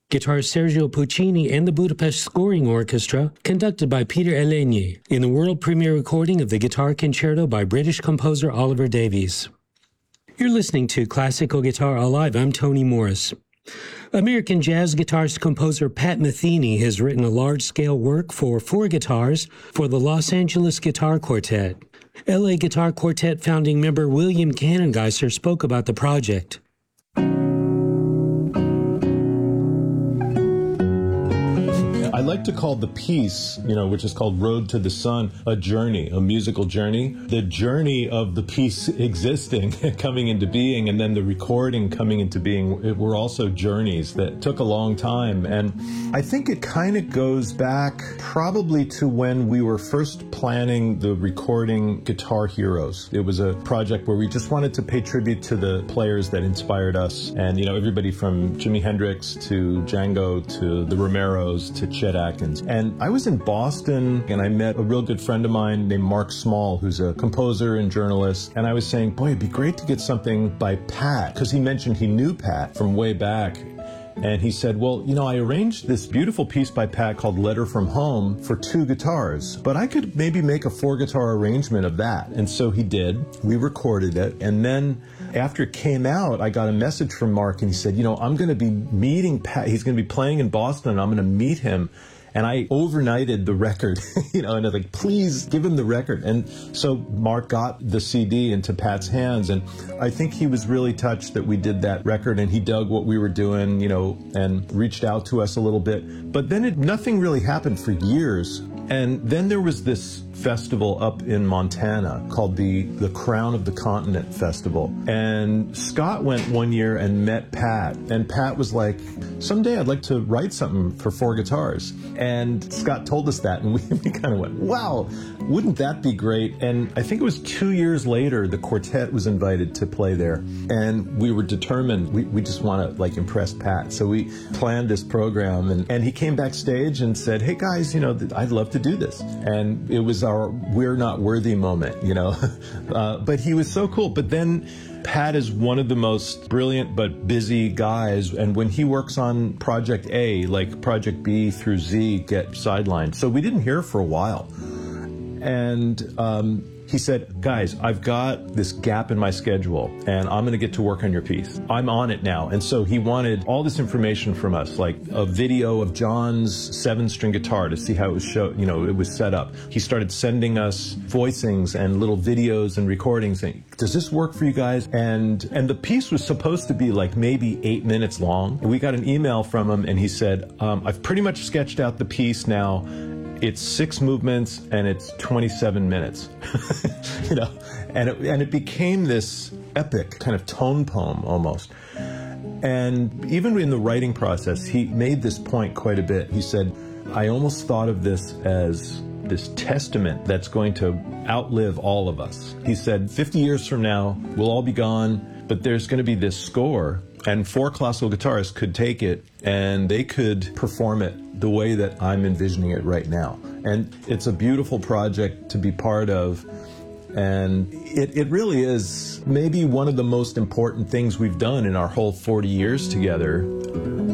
guitarist Sergio Puccini and the Budapest Scoring Orchestra, conducted by Peter Elenyi, in the world premiere recording of the Guitar Concerto by British composer Oliver Davies. You're listening to Classical Guitar Alive. I'm Tony Morris. American jazz guitarist composer Pat Metheny has written a large-scale work for 4 guitars for the Los Angeles Guitar Quartet. LA Guitar Quartet founding member William Kanengeiser spoke about the project. I like to call the piece, which is called Road to the Sun, a journey, a musical journey. The journey of the piece existing, coming into being, and then the recording coming into being were also journeys that took a long time. And I think it kind of goes back probably to when we were first planning the recording Guitar Heroes. It was a project where we just wanted to pay tribute to the players that inspired us. And, everybody from Jimi Hendrix to Django to the Romeros to Chet Atkins. And I was in Boston and I met a real good friend of mine named Mark Small, who's a composer and journalist. And I was saying, boy, it'd be great to get something by Pat, because he mentioned he knew Pat from way back. And he said, well, I arranged this beautiful piece by Pat called Letter from Home for 2 guitars, but I could maybe make a 4-guitar arrangement of that. And so he did. We recorded it. And then after it came out, I got a message from Mark and he said, I'm going to be meeting Pat. He's going to be playing in Boston and I'm going to meet him. And I overnighted the record, and I was like, please give him the record. And so Mark got the CD into Pat's hands. And I think he was really touched that we did that record and he dug what we were doing, and reached out to us a little bit. But then nothing really happened for years. And then there was this festival up in Montana called the Crown of the Continent Festival. And Scott went one year and met Pat. And Pat was like, someday I'd like to write something for 4 guitars. And Scott told us that, and we kind of went, wow, wouldn't that be great? And I think it was 2 years later, the quartet was invited to play there. And we were determined, we just want to impress Pat. So we planned this program, and he came backstage and said, hey guys, I'd love to do this. And it was our we're not worthy moment, but he was so cool. But then Pat is one of the most brilliant but busy guys, and when he works on Project A, like Project B through Z get sidelined. So we didn't hear for a while. And he said, guys, I've got this gap in my schedule and I'm going to get to work on your piece. I'm on it now. And so he wanted all this information from us, like a video of John's 7-string guitar to see how it was it was set up. He started sending us voicings and little videos and recordings saying, does this work for you guys? And the piece was supposed to be maybe 8 minutes long. And we got an email from him and he said, I've pretty much sketched out the piece now. It's 6 movements and it's 27 minutes, and it became this epic kind of tone poem almost. And even in the writing process, he made this point quite a bit. He said, I almost thought of this as this testament that's going to outlive all of us. He said, 50 years from now, we'll all be gone, but there's going to be this score. And 4 classical guitarists could take it and they could perform it the way that I'm envisioning it right now. And it's a beautiful project to be part of. And it really is maybe one of the most important things we've done in our whole 40 years together.